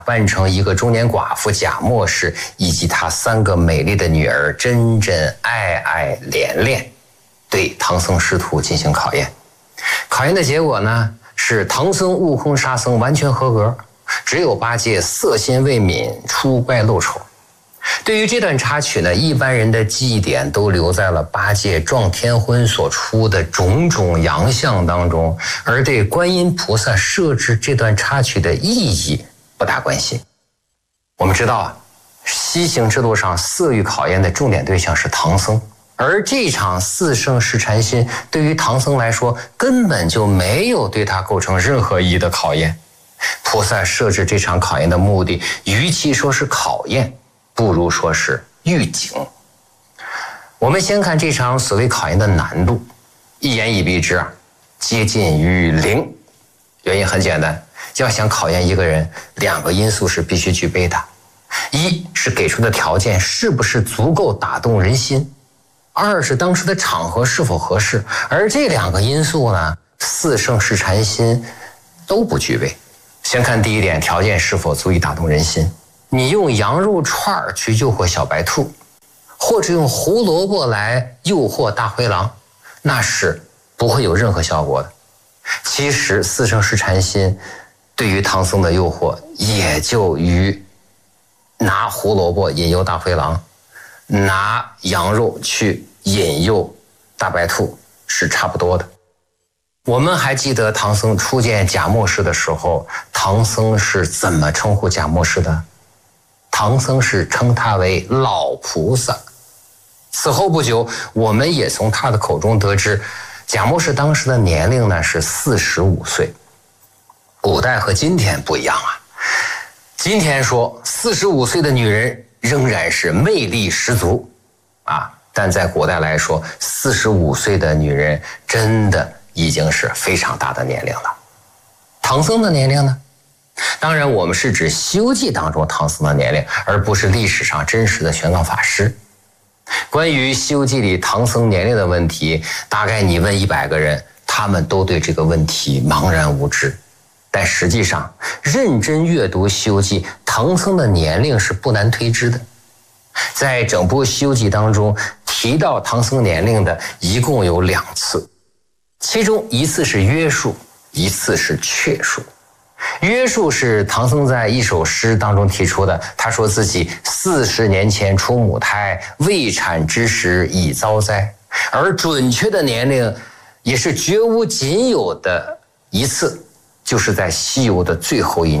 扮成一个中年寡妇贾默氏，以及她3个美丽的女儿真真、爱爱、恋恋，对唐僧师徒进行考验。考验的结果呢，是唐僧、悟空、沙僧完全合格，只有八戒色心未泯，出怪露丑。对于这段插曲呢，一般人的记忆点都留在了八戒撞天婚所出的种种洋相当中，而对观音菩萨设置这段插曲的意义不大关心。我们知道啊，西行之路上色欲考验的重点对象是唐僧，而这场四圣试禅心对于唐僧来说根本就没有对他构成任何意义的考验。菩萨设置这场考验的目的，与其说是考验，不如说是预警。我们先看这场所谓考验的难度，一言以蔽之啊，接近于零。原因很简单，要想考验一个人，2个因素是必须具备的：一是给出的条件是不是足够打动人心；二是当时的场合是否合适。而这2个因素呢，四圣试禅心都不具备。先看第一点，条件是否足以打动人心。你用羊肉串去诱惑小白兔，或者用胡萝卜来诱惑大灰狼，那是不会有任何效果的。其实四圣试禅心对于唐僧的诱惑，也就与拿胡萝卜引诱大灰狼，拿羊肉去引诱大白兔是差不多的。我们还记得唐僧初见贾默氏的时候，唐僧是怎么称呼贾默氏的？唐僧是称他为老菩萨。此后不久，我们也从他的口中得知，贾默氏当时的年龄呢是45岁。古代和今天不一样啊，今天说45岁的女人仍然是魅力十足啊，但在古代来说，45岁的女人真的已经是非常大的年龄了。唐僧的年龄呢？当然我们是指《西游记》当中唐僧的年龄，而不是历史上真实的玄奘法师。关于《西游记》里唐僧年龄的问题，大概你问100个人，他们都对这个问题茫然无知。但实际上认真阅读《西游记》，唐僧的年龄是不难推知的。在整部《西游记》当中提到唐僧年龄的一共有2次，其中一次是约数，一次是确数。约数是唐僧在一首诗当中提出的，他说自己40年前出母胎，未产之时已遭灾。而准确的年龄也是绝无仅有的一次，就是在西游的最后一年。